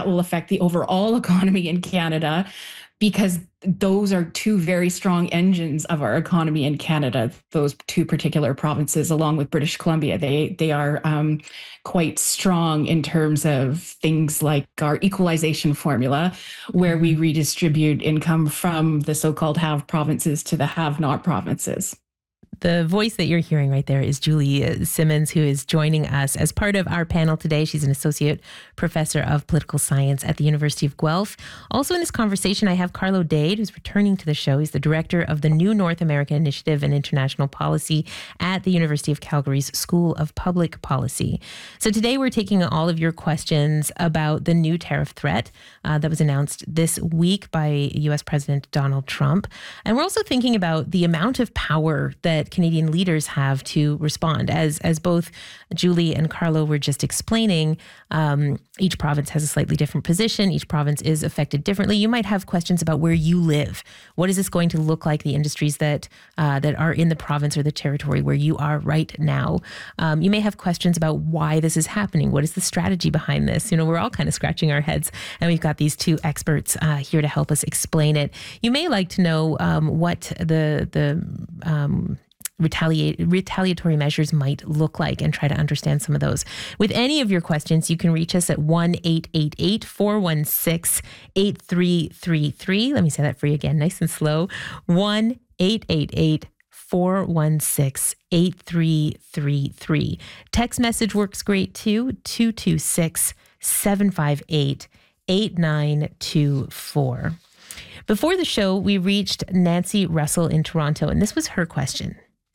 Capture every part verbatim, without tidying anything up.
will affect the overall economy in Canada, because those are two very strong engines of our economy in Canada, those two particular provinces, along with British Columbia. They they are um, quite strong in terms of things like our equalization formula, where we redistribute income from the so-called have provinces to the have-not provinces. The voice that you're hearing right there is Julie Simmons, who is joining us as part of our panel today. She's an associate professor of political science at the University of Guelph. Also in this conversation, I have Carlo Dade, who's returning to the show. He's the director of the New North American Initiative and International Policy at the University of Calgary's School of Public Policy. So today we're taking all of your questions about the new tariff threat uh, that was announced this week by U S President Donald Trump. And we're also thinking about the amount of power that Canadian leaders have to respond. As as both Julie and Carlo were just explaining, um, each province has a slightly different position. Each province is affected differently. You might have questions about where you live. What is this going to look like, the industries that uh, that are in the province or the territory where you are right now? Um, you may have questions about why this is happening. What is the strategy behind this? You know, we're all kind of scratching our heads, and we've got these two experts uh, here to help us explain it. You may like to know um, what the the um, Retaliate, retaliatory measures might look like and try to understand some of those. With any of your questions, you can reach us at one eight eight eight, four one six, eight three three three. Let me say that for you again, nice and slow. one eight eight eight, four one six, eight three three three. Text message works great too, two two six, seven five eight, eight nine two four. Before the show, we reached Nancy Russell in Toronto, and this was her question.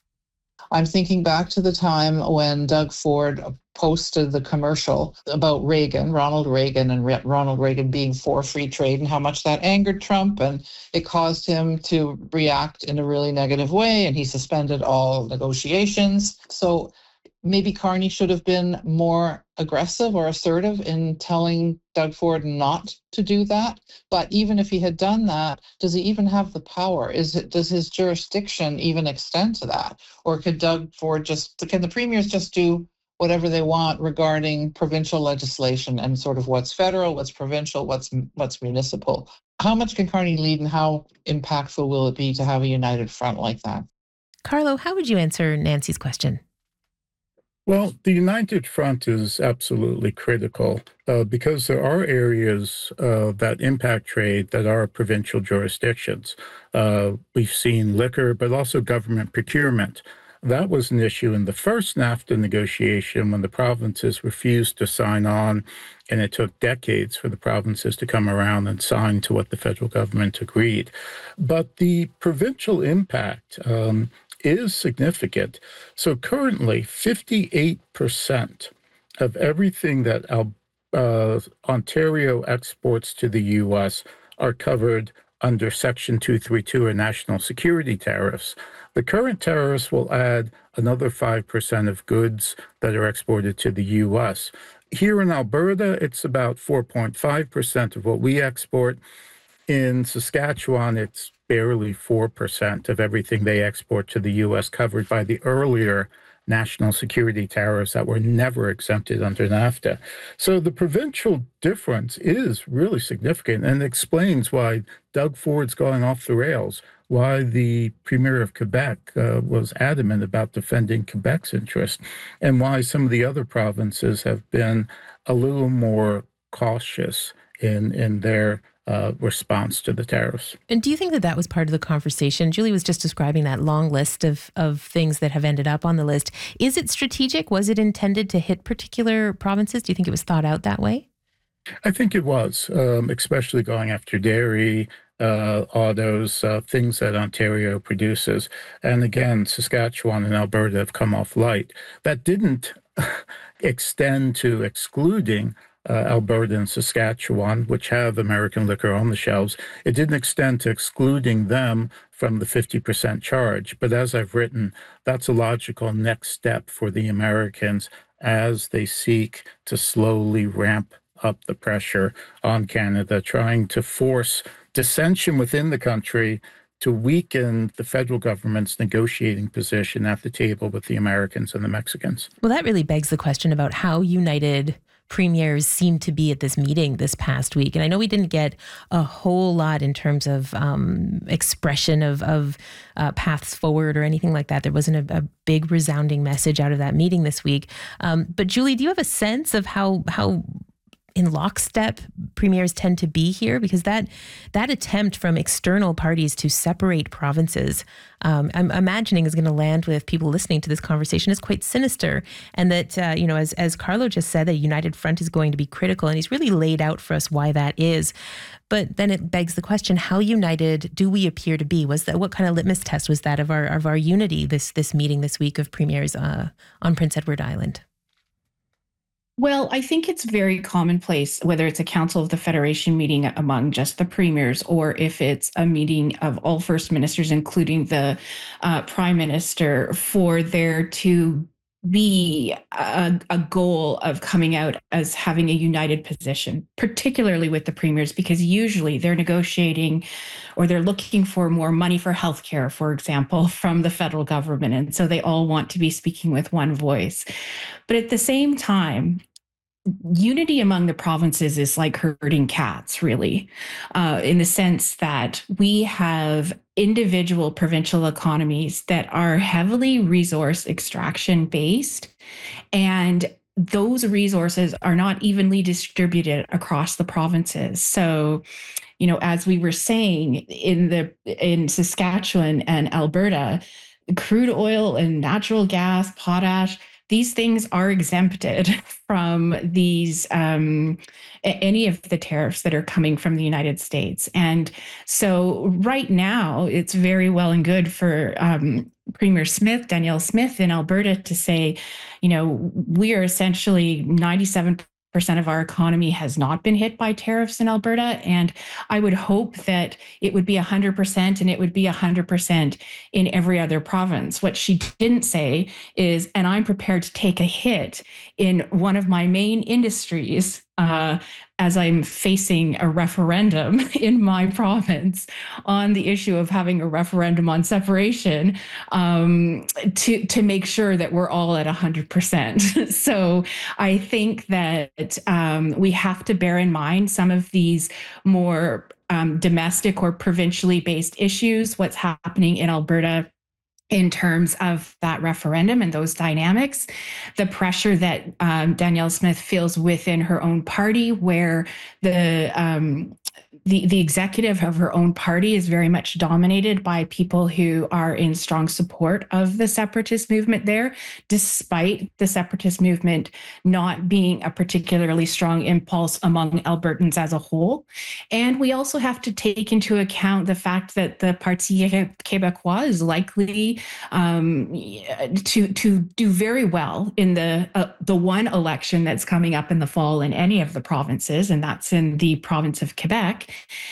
I'm thinking back to the time when Doug Ford posted the commercial about Reagan, Ronald Reagan, and Re- Ronald Reagan being for free trade, and how much that angered Trump, and it caused him to react in a really negative way, and he suspended all negotiations. So maybe Carney should have been more aggressive or assertive in telling Doug Ford not to do that. But even if he had done that, does he even have the power? Is it, does his jurisdiction even extend to that? Or could Doug Ford just, can the premiers just do whatever they want regarding provincial legislation and sort of what's federal, what's provincial, what's what's municipal? How much can Carney lead, and how impactful will it be to have a united front like that? Carlo, how would you answer Nancy's question? Well, the United Front is absolutely critical uh, because there are areas uh, that impact trade that are provincial jurisdictions. Uh, we've seen liquor, but also government procurement. That was an issue in the first NAFTA negotiation when the provinces refused to sign on, and it took decades for the provinces to come around and sign to what the federal government agreed. But the provincial impact um, is significant. So currently, fifty-eight percent of everything that uh, Ontario exports to the U S are covered under Section two thirty-two or national security tariffs. The current tariffs will add another five percent of goods that are exported to the U S. Here in Alberta, it's about four point five percent of what we export. In Saskatchewan, it's barely four percent of everything they export to the U S covered by the earlier national security tariffs that were never exempted under NAFTA. So the provincial difference is really significant and explains why Doug Ford's going off the rails, why the Premier of Quebec uh, was adamant about defending Quebec's interest, and why some of the other provinces have been a little more cautious in, in their Uh, response to the tariffs. And do you think that that was part of the conversation? Julie was just describing that long list of, of things that have ended up on the list. Is it strategic? Was it intended to hit particular provinces? Do you think it was thought out that way? I think it was, um, especially going after dairy, uh, autos, uh, things that Ontario produces. And again, Saskatchewan and Alberta have come off light. That didn't extend to excluding Uh, Alberta and Saskatchewan, which have American liquor on the shelves. It didn't extend to excluding them from the fifty percent charge. But as I've written, that's a logical next step for the Americans as they seek to slowly ramp up the pressure on Canada, trying to force dissension within the country to weaken the federal government's negotiating position at the table with the Americans and the Mexicans. Well, that really begs the question about how united premiers seemed to be at this meeting this past week. And I know we didn't get a whole lot in terms of um, expression of, of uh, paths forward or anything like that. There wasn't a, a big resounding message out of that meeting this week. Um, but Julie, do you have a sense of how how in lockstep premiers tend to be here? Because that that attempt from external parties to separate provinces, um, I'm imagining is going to land with people listening to this conversation is quite sinister. And that, uh, you know, as, as Carlo just said, the United Front is going to be critical. And he's really laid out for us why that is. But then it begs the question, how united do we appear to be? Was that, what kind of litmus test was that of our, of our unity, this, this meeting this week of premiers uh, on Prince Edward Island? Well, I think it's very commonplace, whether it's a Council of the Federation meeting among just the premiers, or if it's a meeting of all First Ministers, including the uh, Prime Minister, for there to be a, a goal of coming out as having a united position, particularly with the premiers, because usually they're negotiating or they're looking for more money for healthcare, for example, from the federal government. And so they all want to be speaking with one voice. But at the same time, unity among the provinces is like herding cats, really, uh, in the sense that we have individual provincial economies that are heavily resource extraction based, and those resources are not evenly distributed across the provinces. So, you know, as we were saying, in the in Saskatchewan and Alberta, crude oil and natural gas, potash, these things are exempted from these um, any of the tariffs that are coming from the United States. And so right now, it's very well and good for um, Premier Smith, Danielle Smith in Alberta, to say, you know, we are essentially ninety-seven percent of our economy has not been hit by tariffs in Alberta. And I would hope that it would be one hundred percent, and it would be one hundred percent in every other province. What she didn't say is, and I'm prepared to take a hit in one of my main industries uh, as I'm facing a referendum in my province on the issue of having a referendum on separation, um, to, to make sure that we're all at one hundred percent. So I think that um, we have to bear in mind some of these more um, domestic or provincially based issues, what's happening in Alberta in terms of that referendum and those dynamics, the pressure that um, Danielle Smith feels within her own party, where the um, the the executive of her own party is very much dominated by people who are in strong support of the separatist movement there, despite the separatist movement not being a particularly strong impulse among Albertans as a whole. And we also have to take into account the fact that the Parti Québécois is likely um, to to do very well in the uh, the one election that's coming up in the fall in any of the provinces, and that's in the province of Quebec.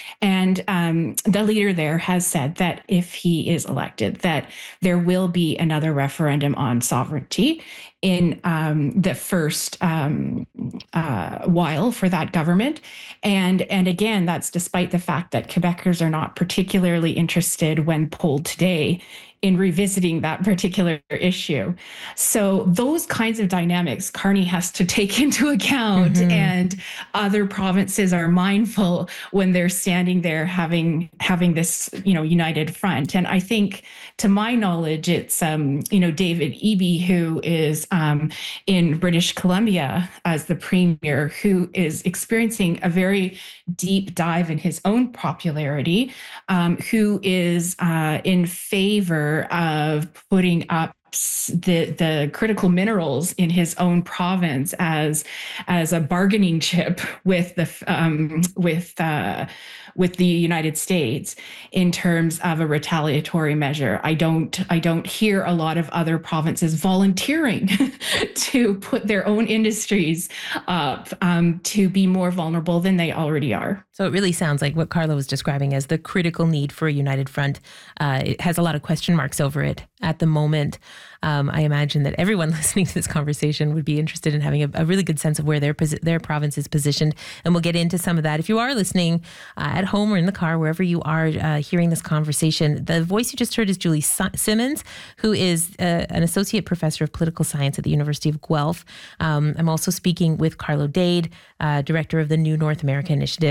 And um, the leader there has said that if he is elected, that there will be another referendum on sovereignty in um, the first um, uh, while for that government. And, and again, that's despite the fact that Quebecers are not particularly interested when polled today in revisiting that particular issue. So those kinds of dynamics Carney has to take into account, mm-hmm. and other provinces are mindful when they're standing there having having this, you know, united front. And I think, to my knowledge, it's um, you know, David Eby, who is um, in British Columbia as the premier, who is experiencing a very deep dive in his own popularity, um, who is uh, in favor of putting up the the critical minerals in his own province as as a bargaining chip with the um, with uh, with the United States in terms of a retaliatory measure. I don't I don't hear a lot of other provinces volunteering to put their own industries up um, to be more vulnerable than they already are. So it really sounds like what Carlo was describing as the critical need for a united front. Uh, it has a lot of question marks over it at the moment. Um, I imagine that everyone listening to this conversation would be interested in having a, a really good sense of where their their province is positioned. And we'll get into some of that. If you are listening uh, at home or in the car, wherever you are uh, hearing this conversation, the voice you just heard is Julie Simmons, who is uh, an associate professor of political science at the University of Guelph. Um, I'm also speaking with Carlo Dade, uh, director of the New North America Initiative.